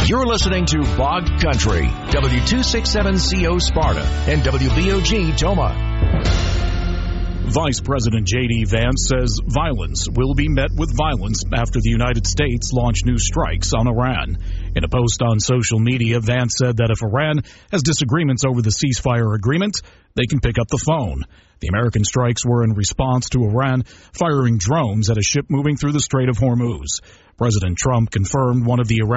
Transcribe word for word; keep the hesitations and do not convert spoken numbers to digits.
You're listening to Bog Country, W two sixty-seven C O Sparta and W B O G Toma. Vice President J D. Vance says violence will be met with violence after the United States launch new strikes on Iran. In a post on social media, Vance said that if Iran has disagreements over the ceasefire agreement, they can pick up the phone. The American strikes were in response to Iran firing drones at a ship moving through the Strait of Hormuz. President Trump confirmed one of the Iran